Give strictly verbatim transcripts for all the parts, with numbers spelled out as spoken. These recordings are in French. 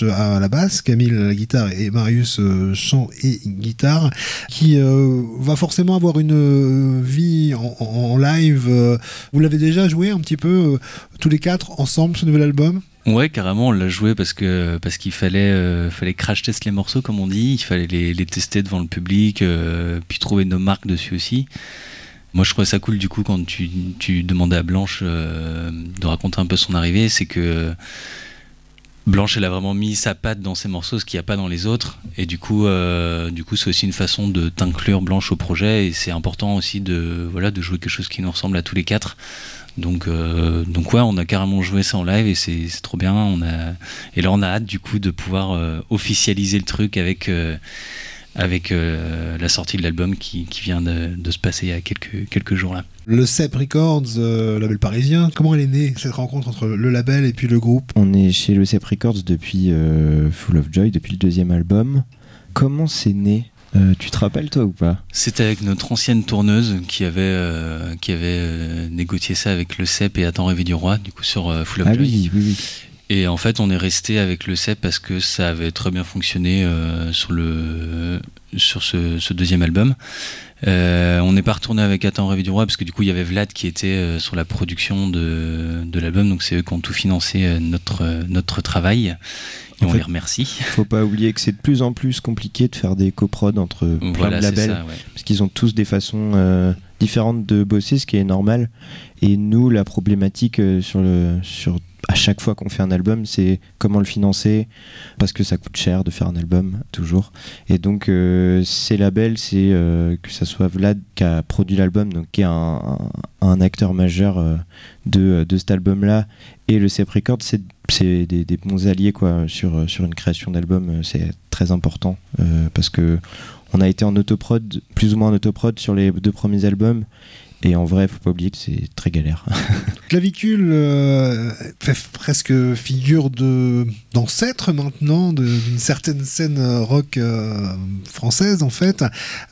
Blanche à la basse, Camille à la guitare et Marius euh, chant et guitare, qui euh, va forcément avoir une euh, vie en, en, en live. Euh, vous l'avez déjà joué un petit peu euh, tous les quatre ensemble ce nouvel album ? Ouais, carrément, on l'a joué parce que parce qu'il fallait euh, fallait crash test les morceaux comme on dit, il fallait les, les tester devant le public, euh, puis trouver nos marques dessus aussi. Moi, je trouvais ça cool du coup quand tu tu demandais à Blanche euh, de raconter un peu son arrivée, c'est que Blanche, elle a vraiment mis sa patte dans ses morceaux, ce qu'il n'y a pas dans les autres, et du coup, euh, du coup, c'est aussi une façon de t'inclure Blanche au projet, et c'est important aussi de voilà de jouer quelque chose qui nous ressemble à tous les quatre. Donc, euh, donc ouais, on a carrément joué ça en live et c'est, c'est trop bien. On a, et là, on a hâte du coup de pouvoir euh, officialiser le truc avec, euh, avec euh, la sortie de l'album qui, qui vient de, de se passer il y a quelques, quelques jours là. Le C E P Records, euh, label parisien, comment elle est née cette rencontre entre le label et puis le groupe ? On est chez le C E P Records depuis euh, Full of Joy, depuis le deuxième album. Comment c'est né ? Euh, tu te rappelles toi ou pas ? C'était avec notre ancienne tourneuse qui avait, euh, qui avait euh, négocié ça avec le C E P et Attends rêver du roi, du coup sur euh, Full of ah Joy. Oui, oui, oui. Et en fait, on est resté avec le C E P parce que ça avait très bien fonctionné euh, sur, le, sur ce, ce deuxième album. Euh, on n'est pas retourné avec Attends rêver du roi parce que du coup, il y avait Vlad qui était euh, sur la production de, de l'album, donc c'est eux qui ont tout financé euh, notre, euh, notre travail. Et en on fait, les remercie. Faut pas oublier que c'est de plus en plus compliqué de faire des coprods entre plein voilà, de labels, ça, ouais. Parce qu'ils ont tous des façons euh, différentes de bosser, ce qui est normal. Et nous, la problématique euh, sur le, sur, à chaque fois qu'on fait un album, c'est comment le financer, parce que ça coûte cher de faire un album, toujours. Et donc, euh, ces labels, c'est euh, que ça soit Vlad qui a produit l'album, donc qui est un, un, un acteur majeur euh, de, de cet album-là, et le C E P Records, c'est c'est des, des bons alliés quoi, sur, sur une création d'album, c'est très important euh, parce que on a été en autoprod, plus ou moins en autoprod sur les deux premiers albums, et en vrai, faut pas oublier que c'est très galère. Clavicule euh, fait presque figure de, d'ancêtre maintenant de, d'une certaine scène rock euh, française en fait.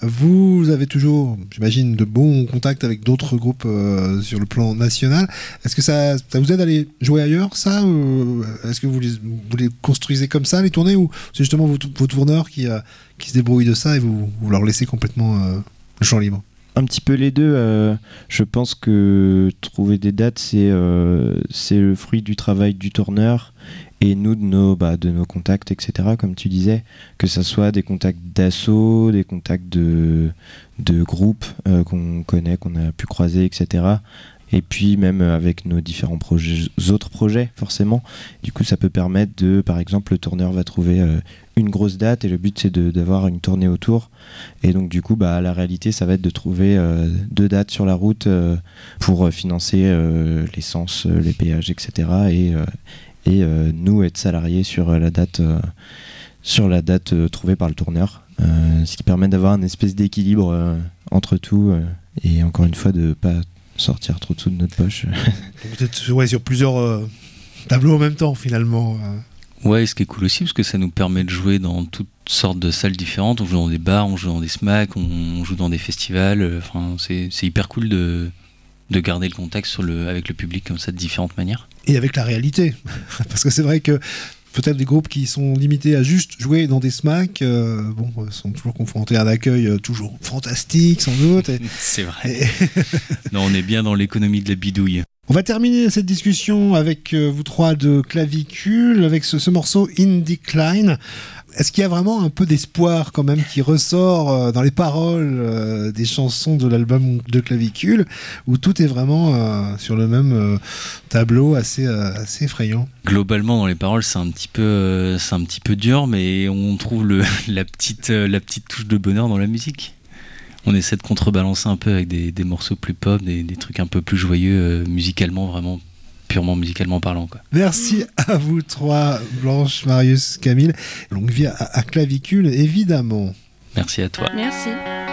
Vous avez toujours, j'imagine, de bons contacts avec d'autres groupes euh, sur le plan national. Est-ce que ça, ça vous aide à aller jouer ailleurs, ça ou est-ce que vous les, vous les construisez comme ça, les tournées, ou c'est justement vos, vos tourneurs qui, euh, qui se débrouillent de ça et vous, vous leur laissez complètement euh, le champ libre ? Un petit peu les deux. Euh, je pense que trouver des dates, c'est, euh, c'est le fruit du travail du tourneur et nous, de nos, bah, de nos contacts, et cetera, comme tu disais, que ce soit des contacts d'asso, des contacts de, de groupes euh, qu'on connaît, qu'on a pu croiser, et cetera. Et puis même avec nos différents projets, autres projets, forcément. Du coup, ça peut permettre de, par exemple, le tourneur va trouver euh, une grosse date et le but, c'est de, d'avoir une tournée autour. Et donc, du coup, bah, la réalité, ça va être de trouver euh, deux dates sur la route euh, pour euh, financer euh, l'essence, euh, les péages, et cetera. Et, euh, et euh, nous, être salariés sur la date, euh, sur la date euh, trouvée par le tourneur. Euh, ce qui permet d'avoir une espèce d'équilibre euh, entre tout euh, et encore une fois, de ne pas sortir trop de sous de notre poche. Peut-être ouais, sur plusieurs euh, tableaux en même temps finalement. Ouais, ce qui est cool aussi parce que ça nous permet de jouer dans toutes sortes de salles différentes. On joue dans des bars, on joue dans des smacks, on joue dans des festivals. Enfin, c'est, c'est hyper cool de, de garder le contact sur le, avec le public comme ça de différentes manières. Et avec la réalité. Parce que c'est vrai que peut-être des groupes qui sont limités à juste jouer dans des smacks, euh, bon, sont toujours confrontés à un accueil euh, toujours fantastique, sans doute. Et, c'est vrai. Et... non, on est bien dans l'économie de la bidouille. On va terminer cette discussion avec euh, vous trois de Clavicule, avec ce, ce morceau In Decline. Est-ce qu'il y a vraiment un peu d'espoir quand même qui ressort euh, dans les paroles euh, des chansons de l'album de Clavicule, où tout est vraiment euh, sur le même euh, tableau assez, euh, assez effrayant? Globalement, dans les paroles, c'est un petit peu, euh, c'est un petit peu dur, mais on trouve le, la, petite, euh, la petite touche de bonheur dans la musique. On essaie de contrebalancer un peu avec des, des morceaux plus pop, des, des trucs un peu plus joyeux, euh, musicalement, vraiment purement musicalement parlant, quoi. Merci à vous trois, Blanche, Marius, Camille. Longue vie à, à Clavicule, évidemment. Merci à toi. Merci.